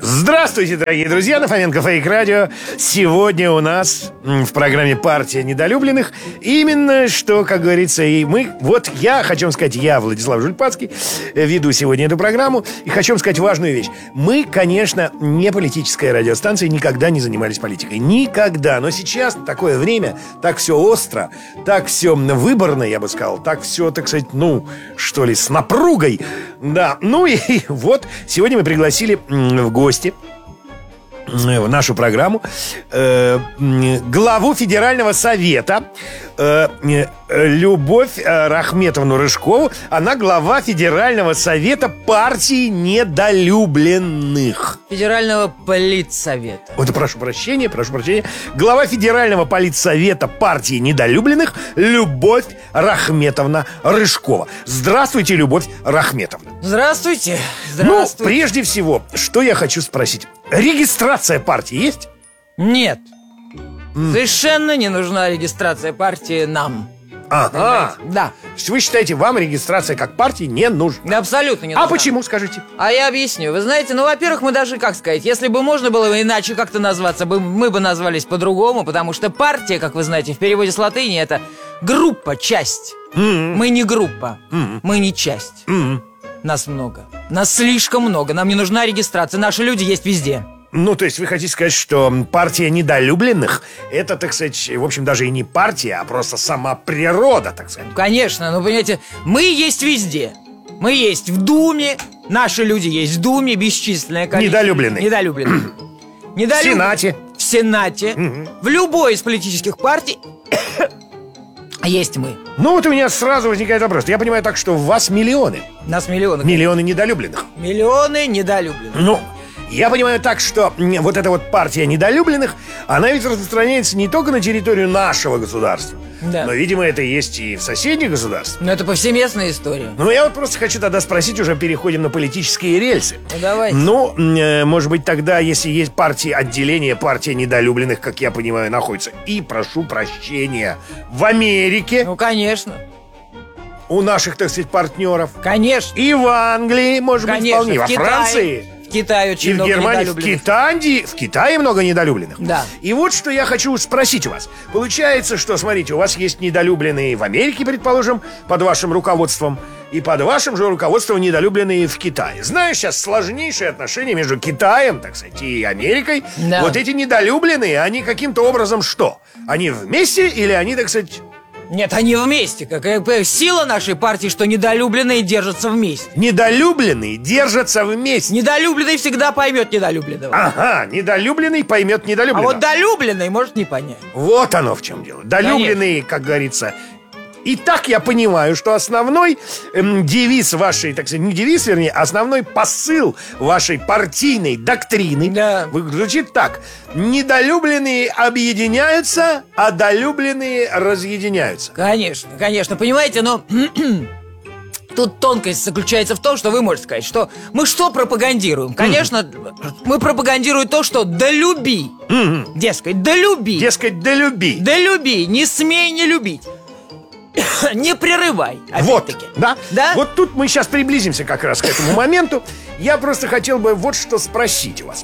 Здравствуйте, дорогие друзья, на Фоменко Фейк Радио. Сегодня у нас в программе «Партия недолюбленных» именно что, как говорится, и мы. Вот я хочу вам сказать, я, Владислав Жульпацкий, веду сегодня эту программу. И хочу вам сказать важную вещь. Мы, конечно, не политическая радиостанция, никогда не занимались политикой. Никогда. Но сейчас такое время, так все остро, так все выборно, я бы сказал. Так все, так сказать, с напругой. Да, и вот сегодня мы пригласили в гости в нашу программу главу Федерального совета Любовь Рахметовну Рыжкову. Она глава Федерального совета партии недолюбленных. Федерального политсовета. Вот, прошу прощения. Глава Федерального политсовета партии недолюбленных Любовь Рахметовна Рыжкова. Здравствуйте, Любовь Рахметовна. Здравствуйте. Прежде всего, что я хочу спросить. Регистрация партии есть? Нет. Совершенно не нужна регистрация партии нам. Ага. Да. Вы считаете, вам регистрация как партии не нужна? Да, абсолютно не нужна. А почему, скажите? А я объясню. Вы знаете, во-первых, мы даже, если бы можно было иначе как-то назваться, мы бы назвались по-другому, потому что партия, как вы знаете, в переводе с латыни, это группа, часть. Мы не группа, мы не часть. Нас много. Нас слишком много. Нам не нужна регистрация. Наши люди есть везде. То есть вы хотите сказать, что партия недолюбленных это, так сказать, в общем, даже и не партия, а просто сама природа, так сказать. Конечно, понимаете, мы есть везде. Мы есть в Думе, наши люди есть в Думе, бесчисленное количество. Недолюбленные. В Сенате. В Сенате. В любой из политических партий есть мы. Вот у меня сразу возникает вопрос. Я понимаю так, что у вас миллионы. Нас миллионы. Миллионы недолюбленных. Миллионы недолюбленных. Я понимаю так, что вот эта вот партия недолюбленных, она ведь распространяется не только на территорию нашего государства, да. Но, видимо, это есть и в соседних государствах. Это повсеместная история. Я вот просто хочу тогда спросить, уже переходим на политические рельсы. Давайте. Может быть, тогда, если есть партии, отделение партия недолюбленных, как я понимаю, находится, и, прошу прощения, в Америке. Конечно. У наших, так сказать, партнеров. Конечно. И в Англии, может быть, вполне. Во Франции. В Китае очень много недолюбленных. В Китае много недолюбленных. Да. И вот что я хочу спросить у вас. Получается, что, смотрите, у вас есть недолюбленные в Америке, предположим, под вашим руководством, и под вашим же руководством недолюбленные в Китае. Знаешь, сейчас сложнейшие отношения между Китаем, так сказать, и Америкой. Да. Вот эти недолюбленные, они каким-то образом что? Они вместе или они, так сказать... Нет, они вместе. Какая сила нашей партии, что недолюбленные держатся вместе. Недолюбленные держатся вместе. Недолюбленный всегда поймет недолюбленного. Ага, недолюбленный поймет недолюбленного. А вот долюбленный может не понять. Вот оно в чем дело. Долюбленные, как говорится. И так я понимаю, что основной девиз вашей, так сказать, не девиз, вернее, основной посыл вашей партийной доктрины звучит так. Недолюбленные объединяются, а долюбленные разъединяются. Конечно, понимаете, но... Тут тонкость заключается в том, что вы можете сказать, что мы что пропагандируем? Конечно, мы пропагандируем то, что долюби. Дескать, долюби. Долюби, не смей не любить. Не прерывай, опять-таки. Да? Вот тут мы сейчас приблизимся как раз к этому моменту. Я просто хотел бы вот что спросить у вас.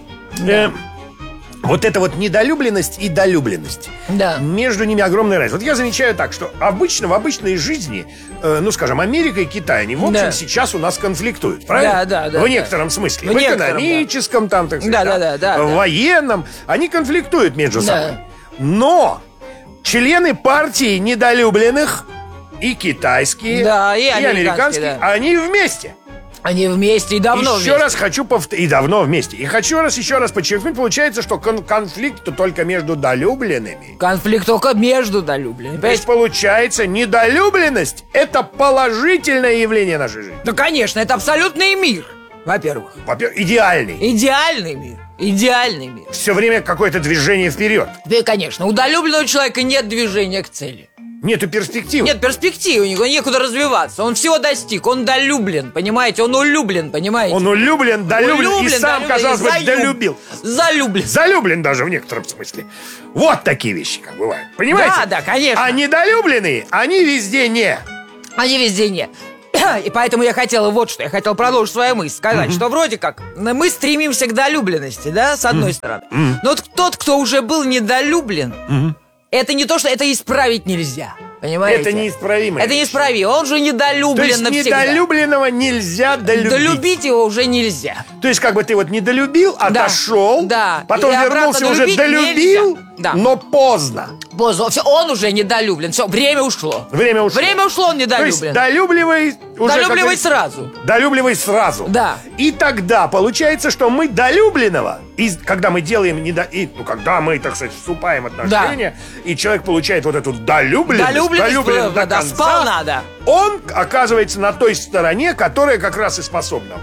Вот эта вот недолюбленность и долюбленность. Да. Между ними огромная разница. Вот я замечаю так, что в обычной жизни, скажем, Америка и Китай, они, в общем, сейчас у нас конфликтуют, правильно? Да. В некотором смысле. В экономическом, там, так сказать, в военном. Они конфликтуют между собой. Но члены партии недолюбленных и китайские, и американские, они вместе. Они вместе и давно еще раз хочу повторить. И давно вместе. И хочу еще раз подчеркнуть, получается, что конфликт только между долюбленными. Конфликт только между долюбленными. То есть, получается, недолюбленность — это положительное явление нашей жизни. Да, конечно, это абсолютный мир, во-первых. Идеальный. Идеальный мир. Все время какое-то движение вперед. Да, конечно, у долюбленного человека нет движения к цели. Нету перспектив. Нет перспектив, у него некуда развиваться. Он всего достиг, он долюблен, понимаете? Он улюблен, понимаете? Он улюблен, долюблен и сам, казалось бы, долюбил. Залюблен. Залюблен даже в некотором смысле. Вот такие вещи, как бывают. Понимаете? Да, конечно. А недолюбленные, они везде не. Они везде не. И поэтому я хотел вот что, я хотел продолжить свою мысль, сказать, что вроде как мы стремимся к долюбленности, да, с одной стороны. Но вот тот, кто уже был недолюблен, это не то, что это исправить нельзя. Понимаете? Это неисправимо. Это неисправимо. Он же недолюблен То есть навсегда. недолюбленного нельзя долюбить. Долюбить его уже нельзя. То есть как бы ты вот недолюбил, отошел, да. потом И вернулся, уже долюбил, да. но поздно. Все, он уже недолюблен. Все, время ушло. Время ушло, он недолюблен. То есть долюбливай уже... Долюбливай сразу. Долюбливай сразу. Да. И тогда получается, что мы долюбленного, когда мы делаем когда мы, так сказать, вступаем в отношения, и человек получает вот эту долюбленность до конца, сполна, да. Он оказывается на той стороне, которая как раз и способна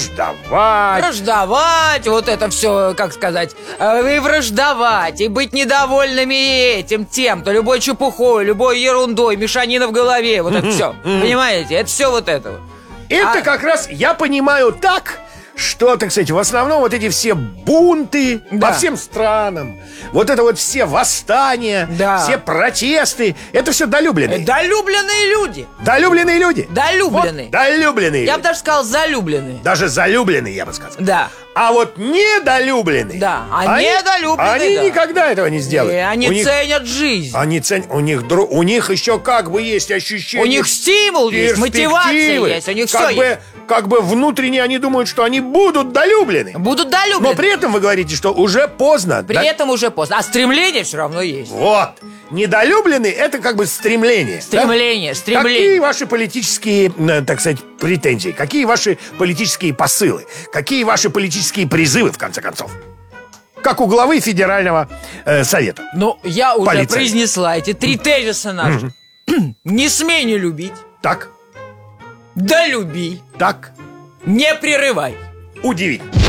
враждовать, вот это все, как сказать, и враждовать, и быть недовольными этим, тем-то, любой чепухой, любой ерундой, мешанина в голове, вот это все. Понимаете? Это все вот это. Это как раз я понимаю так, что, так сказать, в основном вот эти все бунты по всем странам, вот это вот все восстания, все протесты, это все долюбленные. Долюбленные люди. Долюбленные люди. Долюбленные. Вот, долюбленные. Я бы даже сказал залюбленные. Даже залюбленные, я бы сказал. Да. А вот недолюбленные. Да, недолюбленные. Они никогда этого не сделают. Они ценят жизнь. У них еще как бы есть ощущение. У них стимул есть, мотивация есть, у них все есть. Как бы внутренне они думают, что они будут долюблены. Будут долюблены. Но при этом вы говорите, что уже поздно. При этом уже поздно. А стремление все равно есть. Вот. Недолюбленный — это как бы стремление. Стремление. Какие ваши политические, так сказать, претензии? Какие ваши политические посылы? Какие ваши политические призывы, в конце концов? Как у главы Федерального совета. Ну, я уже произнесла эти 3 тезиса наши. Не смей не любить. Так. Да люби. Так. Не прерывай. Удивительно.